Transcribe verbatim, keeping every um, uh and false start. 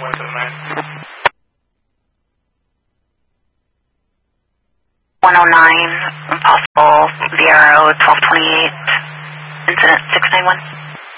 one oh nine, possible V R O twelve twenty-eight, incident six nine one.